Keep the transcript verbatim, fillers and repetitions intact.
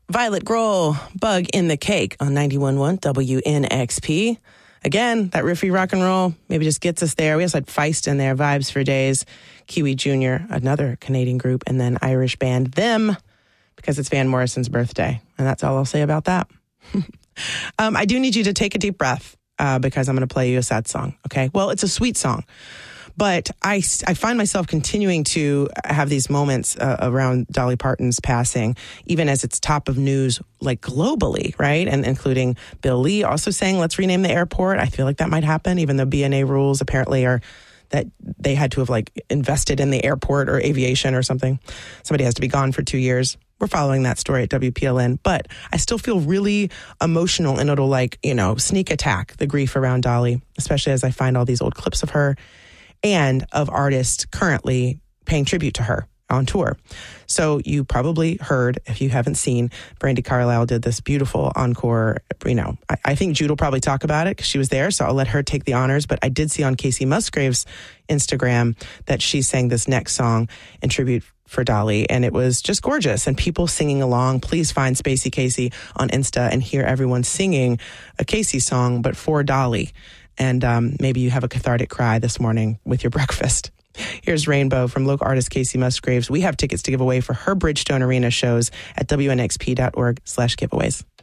Violet Grohl, Bug in the Cake on ninety-one point one W N X P. Again, that riffy rock and roll maybe just gets us there. We also had Feist in there, Vibes for Days, Kiwi Junior, another Canadian group, and then Irish band Them, because it's Van Morrison's birthday. And that's all I'll say about that. um, I do need you to take a deep breath uh, because I'm going to play you a sad song, okay? Well, it's a sweet song. But I, I find myself continuing to have these moments uh, around Dolly Parton's passing, even as it's top of news, like globally, right? And including Bill Lee also saying, let's rename the airport. I feel like that might happen, even though B N A rules apparently are that they had to have like invested in the airport or aviation or something. Somebody has to be gone for two years. We're following that story at W P L N, but I still feel really emotional, and it'll like, you know, sneak attack the grief around Dolly, especially as I find all these old clips of her and of artists currently paying tribute to her on tour. So you probably heard, if you haven't seen, Brandi Carlile did this beautiful encore. You know, I, I think Jude will probably talk about it because she was there, so I'll let her take the honors. But I did see on Casey Musgrave's Instagram that she sang this next song in tribute for Dolly, and it was just gorgeous, and people singing along. Please find Spacey Casey on Insta and hear everyone singing a Casey song, but for Dolly. And um, maybe you have a cathartic cry this morning with your breakfast. Here's Rainbow from local artist Casey Musgraves. We have tickets to give away for her Bridgestone Arena shows at W N X P dot org slash giveaways.